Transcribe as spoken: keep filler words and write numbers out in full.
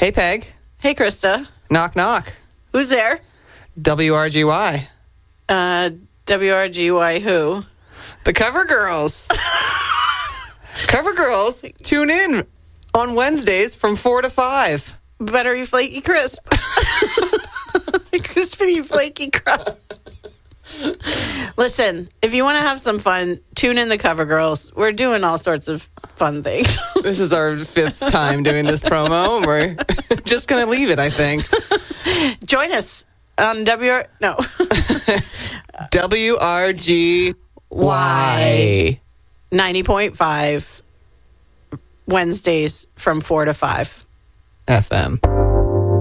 Hey, Peg. Hey, Krista. Knock, knock. Who's there? W R G Y. Uh, W R G Y who? The Cover Girls. Cover Girls, tune in on Wednesdays from four to five. Buttery flaky crisp. Crispy flaky crust. Listen, if you want to have some fun, tune in the Cover Girls. We're doing all sorts of fun things. This is our fifth time doing this promo, and we're just going to leave it, I think. Join us on W R... No. W R G Y. ninety point five Wednesdays from four to five. F M.